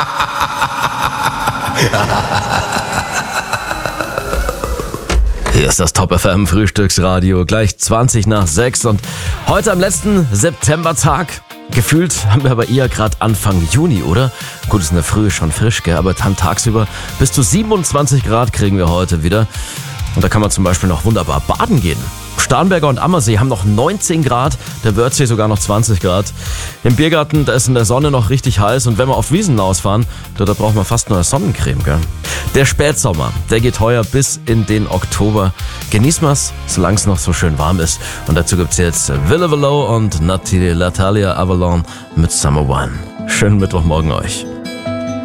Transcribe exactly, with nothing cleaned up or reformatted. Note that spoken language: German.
Hier ist das Top F M Frühstücksradio, gleich zwanzig nach sechs und heute am letzten Septembertag. Gefühlt haben wir aber eher gerade Anfang Juni, oder? Gut, ist in der Früh schon frisch, gell? Aber dann tagsüber bis zu siebenundzwanzig Grad kriegen wir heute wieder. Und da kann man zum Beispiel noch wunderbar baden gehen. Starnberger und Ammersee haben noch neunzehn Grad, der Wörthsee sogar noch zwanzig Grad. Im Biergarten, da ist in der Sonne noch richtig heiß und wenn wir auf Wiesen ausfahren, da, da braucht man fast nur eine Sonnencreme, gell? Der Spätsommer, der geht heuer bis in den Oktober. Genießen wir's, solange es noch so schön warm ist. Und dazu gibt's jetzt Ville Valo und Natalia Avalon mit Summer Wine. Schönen Mittwochmorgen euch.